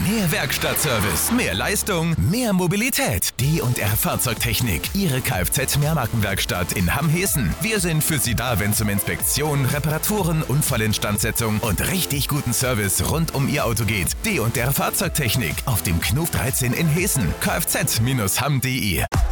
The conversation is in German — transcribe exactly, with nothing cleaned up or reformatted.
Mehr Werkstattservice, mehr Leistung, mehr Mobilität. D und R Fahrzeugtechnik, Ihre Kfz-Mehrmarkenwerkstatt in Hamm-Hessen. Wir sind für Sie da, wenn es um Inspektion, Reparaturen, Unfallinstandsetzung und richtig guten Service rund um Ihr Auto geht. D und R Fahrzeugtechnik auf dem Knuf dreizehn in Hessen. kfz Bindestrich hamm punkt de